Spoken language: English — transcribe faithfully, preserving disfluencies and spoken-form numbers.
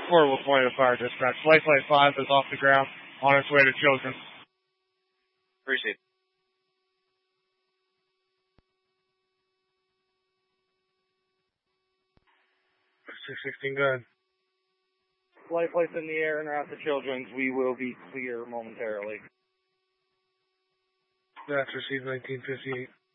Portable twenty to fire dispatch. Life Flight five is off the ground on its way to Children's. Appreciate it. six sixteen, go ahead. Life Flight's in the air and route to Children's. We will be clear momentarily. That's received nineteen fifty-eight.